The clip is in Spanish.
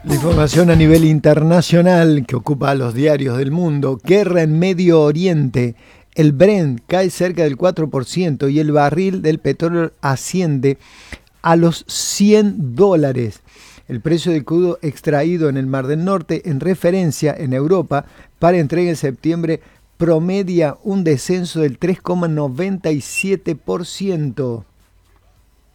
La información a nivel internacional que ocupa a los diarios del mundo. Guerra en Medio Oriente. El Brent cae cerca del 4% y el barril del petróleo asciende a los $100. El precio del crudo extraído en el Mar del Norte en referencia en Europa para entrega en septiembre promedia un descenso del 3,97%.